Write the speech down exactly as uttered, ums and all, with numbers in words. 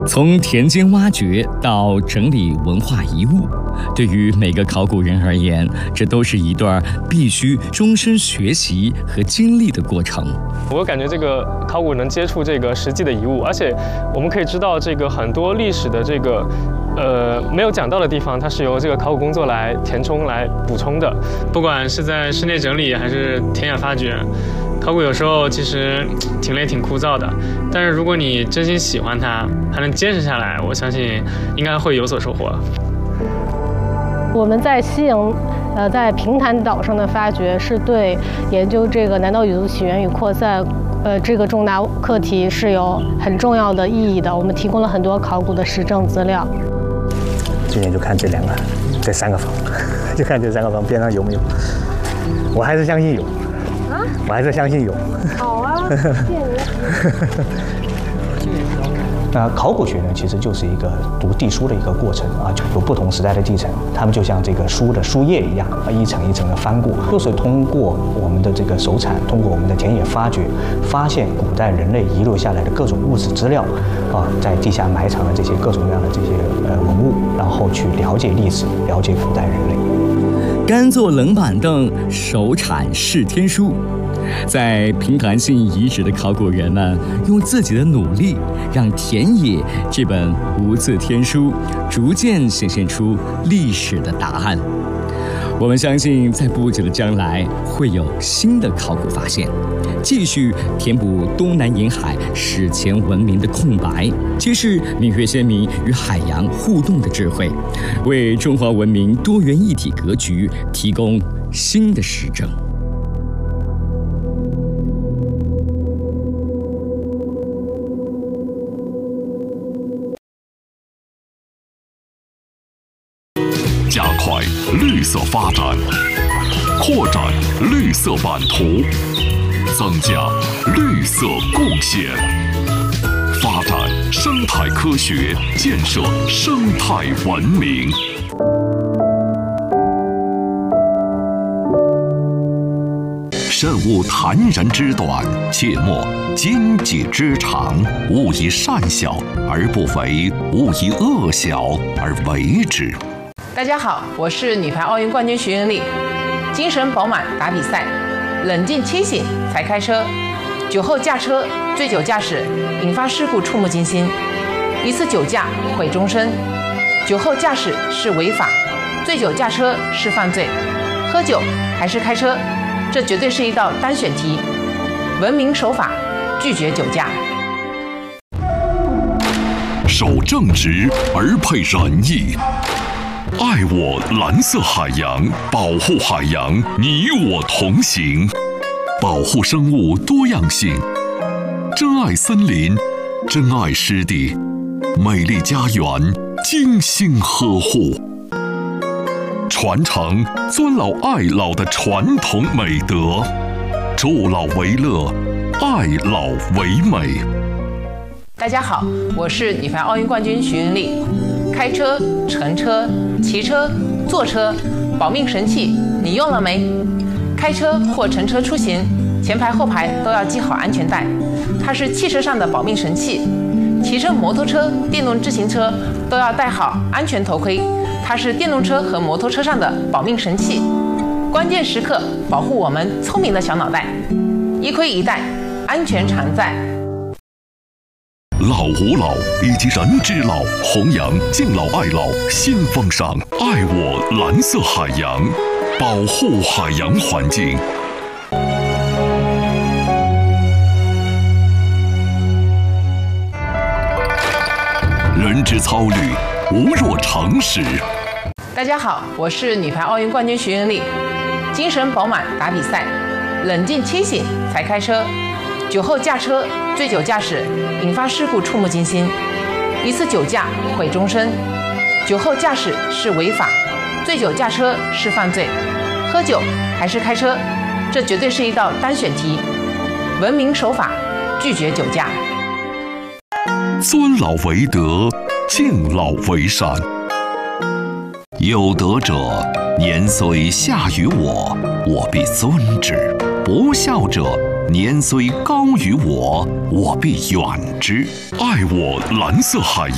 从田间挖掘到整理文化遗物，对于每个考古人而言，这都是一段必须终身学习和经历的过程。 我感觉这个考古能接触这个实际的遗物，而且我们可以知道这个很多历史的这个呃没有讲到的地方，它是由这个考古工作来填充、来补充的。不管是在室内整理还是田野发掘，考古有时候其实挺累、挺枯燥的，但是如果你真心喜欢它，还能坚持下来，我相信应该会有所收获。 我们在西营，呃，在平潭岛上的发掘，是对研究这个南岛语族起源与扩散，呃，这个重大课题是有很重要的意义的。我们提供了很多考古的实证资料。 今年就看这两个，这三个房，就看这三个房边上有没有。我还是相信有。啊？我还是相信有。 好啊，谢谢您。 那考古学呢，其实就是一个读地书的一个过程啊，就有不同时代的地层，它们就像这个书的书页一样啊，一层一层的翻过，就是通过我们的这个手铲，通过我们的田野发掘，发现古代人类遗留下来的各种物质资料啊，在地下埋藏的这些各种各样的这些呃文物，然后去了解历史，了解古代人类。 干坐冷板凳，手铲视天书。在平潭信遗址的考古人们，用自己的努力，让田野这本无字天书逐渐显现出历史的答案。我们相信，在不久的将来，会有新的考古发现，继续填补东南沿海史前文明的空白，揭示闽粤先民与海洋互动的智慧，为中华文明多元一体格局提供新的实证。 加快绿色发展，扩展绿色版图，增加绿色贡献，发展生态科学，建设生态文明。慎勿谈人之短，切莫奸己之长。勿以善小而不为，勿以恶小而为之。 大家好，我是女排奥运冠军徐云丽。精神饱满打比赛，冷静清醒才开车。酒后驾车、醉酒驾驶引发事故触目惊心，一次酒驾毁终身。酒后驾驶是违法，醉酒驾车是犯罪。喝酒还是开车，这绝对是一道单选题。文明守法，拒绝酒驾。 守正直而配仁义。爱我蓝色海洋，保护海洋，你我同行。保护生物多样性，珍爱森林，珍爱湿地，美丽家园，精心呵护，传承尊老爱老的传统美德，助老为乐，爱老为美。 大家好，我是女排奥运冠军徐云丽。开车、乘车、骑车、坐车，保命神器你用了没？开车或乘车出行，前排后排都要系好安全带，它是汽车上的保命神器。骑车、摩托车、电动自行车都要戴好安全头盔，它是电动车和摩托车上的保命神器。关键时刻保护我们聪明的小脑袋，一盔一带，安全常在。 老吾老以及人之老，弘扬敬老爱老新风尚，爱我蓝色海洋，保护海洋环境。人之操虑，无若常识。 大家好，我是女排奥运冠军徐云丽。精神饱满打比赛，冷静清醒才开车。酒后驾车、醉酒驾驶引发事故触目惊心，一次酒驾毁终身。酒后驾驶是违法，醉酒驾车是犯罪。喝酒还是开车，这绝对是一道单选题。文明守法，拒绝酒驾。 尊老为德，敬老为善。有德者，年虽下于我，我必尊之；不孝者，年虽高于我，我必远之。爱我蓝色海洋。